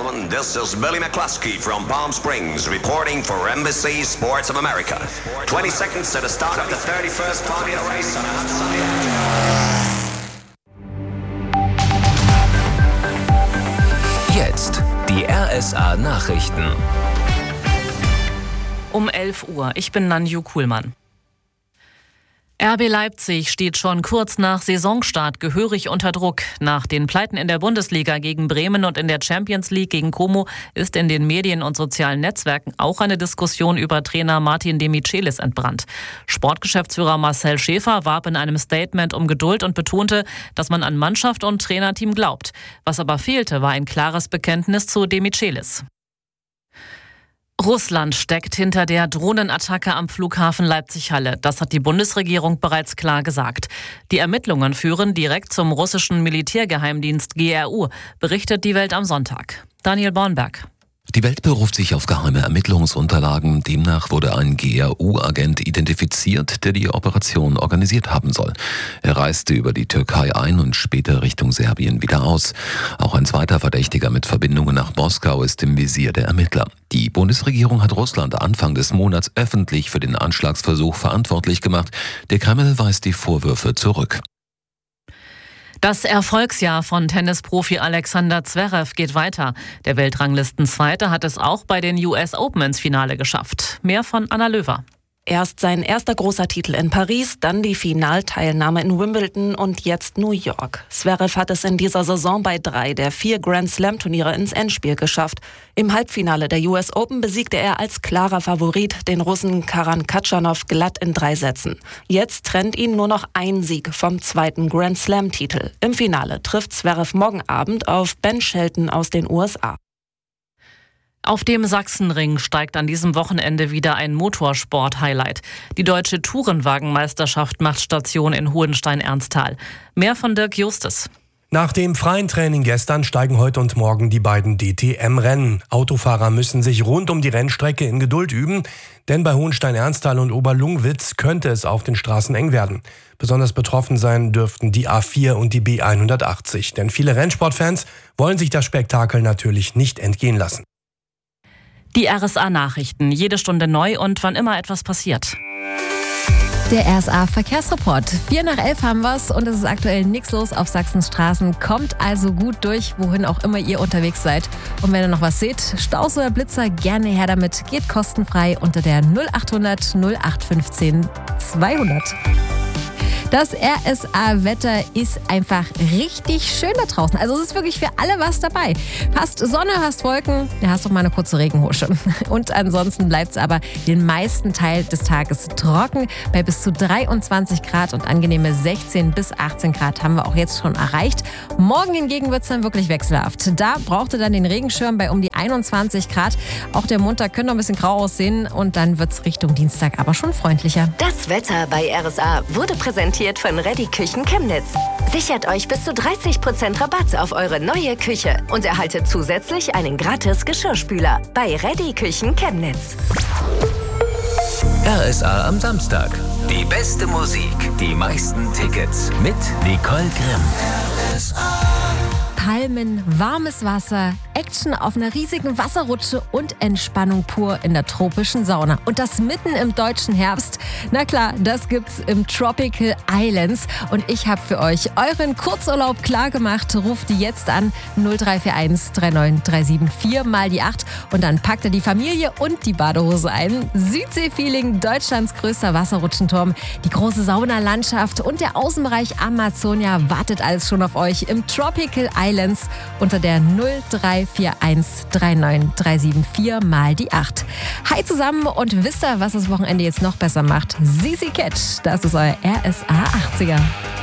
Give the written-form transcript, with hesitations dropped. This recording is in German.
gentlemen, this is Billy McCluskey from Palm Springs reporting for Embassy Sports of America. 20 seconds to the start of the 31st Formula race on a hot sunny afternoon. Jetzt die RSA Nachrichten. Um 11 Uhr. Ich bin Nanju Kuhlmann. RB Leipzig steht schon kurz nach Saisonstart gehörig unter Druck. Nach den Pleiten in der Bundesliga gegen Bremen und in der Champions League gegen Como ist in den Medien und sozialen Netzwerken auch eine Diskussion über Trainer Martin de Michelis entbrannt. Sportgeschäftsführer Marcel Schäfer warb in einem Statement um Geduld und betonte, dass man an Mannschaft und Trainerteam glaubt. Was aber fehlte, war ein klares Bekenntnis zu de Michelis. Russland steckt hinter der Drohnenattacke am Flughafen Leipzig-Halle. Das hat die Bundesregierung bereits klar gesagt. Die Ermittlungen führen direkt zum russischen Militärgeheimdienst GRU, berichtet die Welt am Sonntag. Daniel Bornberg. Die Welt beruft sich auf geheime Ermittlungsunterlagen. Demnach wurde ein GRU-Agent identifiziert, der die Operation organisiert haben soll. Er reiste über die Türkei ein und später Richtung Serbien wieder aus. Auch ein zweiter Verdächtiger mit Verbindungen nach Moskau ist im Visier der Ermittler. Die Bundesregierung hat Russland Anfang des Monats öffentlich für den Anschlagsversuch verantwortlich gemacht. Der Kreml weist die Vorwürfe zurück. Das Erfolgsjahr von Tennisprofi Alexander Zverev geht weiter. Der Weltranglistenzweite hat es auch bei den US Open ins Finale geschafft. Mehr von Anna Löwer. Erst sein erster großer Titel in Paris, dann die Finalteilnahme in Wimbledon und jetzt New York. Zverev hat es in dieser Saison bei 3 der 4 Grand-Slam-Turniere ins Endspiel geschafft. Im Halbfinale der US Open besiegte er als klarer Favorit den Russen Karan Khachanov glatt in 3 Sätzen. Jetzt trennt ihn nur noch ein Sieg vom zweiten Grand-Slam-Titel. Im Finale trifft Zverev morgen Abend auf Ben Shelton aus den USA. Auf dem Sachsenring steigt an diesem Wochenende wieder ein Motorsport-Highlight. Die deutsche Tourenwagenmeisterschaft macht Station in Hohenstein-Ernsthal. Mehr von Dirk Justus. Nach dem freien Training gestern steigen heute und morgen die beiden DTM-Rennen. Autofahrer müssen sich rund um die Rennstrecke in Geduld üben, denn bei Hohenstein-Ernsthal und Oberlungwitz könnte es auf den Straßen eng werden. Besonders betroffen sein dürften die A4 und die B180, denn viele Rennsportfans wollen sich das Spektakel natürlich nicht entgehen lassen. Die RSA-Nachrichten, jede Stunde neu und wann immer etwas passiert. Der RSA-Verkehrsreport. 11:04 haben wir's und es ist aktuell nichts los auf Sachsens Straßen. Kommt also gut durch, wohin auch immer ihr unterwegs seid. Und wenn ihr noch was seht, Staus oder Blitzer, gerne her damit. Geht kostenfrei unter der 0800 0815 200. Das RSA-Wetter ist einfach richtig schön da draußen. Also es ist wirklich für alle was dabei. Hast Sonne, hast Wolken, ja, hast doch mal eine kurze Regenhosche. Und ansonsten bleibt es aber den meisten Teil des Tages trocken. Bei bis zu 23 Grad und angenehme 16 bis 18 Grad haben wir auch jetzt schon erreicht. Morgen hingegen wird es dann wirklich wechselhaft. Da braucht ihr dann den Regenschirm bei um die 21 Grad. Auch der Montag könnte noch ein bisschen grau aussehen und dann wird es Richtung Dienstag aber schon freundlicher. Das Wetter bei RSA wurde präsentiert von Reddy Küchen Chemnitz. Sichert euch bis zu 30% Rabatt auf eure neue Küche und erhaltet zusätzlich einen gratis Geschirrspüler bei Reddy Küchen Chemnitz. RSA am Samstag. Die beste Musik, die meisten Tickets mit Nicole Grimm. RSA. Palmen, warmes Wasser, Action auf einer riesigen Wasserrutsche und Entspannung pur in der tropischen Sauna. Und das mitten im deutschen Herbst. Na klar, das gibt's im Tropical Islands. Und ich habe für euch euren Kurzurlaub klar gemacht. Ruft die jetzt an 0341 39374 mal die 8 und dann packt ihr die Familie und die Badehose ein. Südsee-Feeling, Deutschlands größter Wasserrutschenturm, die große Saunalandschaft und der Außenbereich Amazonia wartet alles schon auf euch im Tropical Islands unter der 0341 39374 mal die 8. Hi zusammen und wisst ihr, was das Wochenende jetzt noch besser macht? Sisi Catch, das ist euer RSA 80er.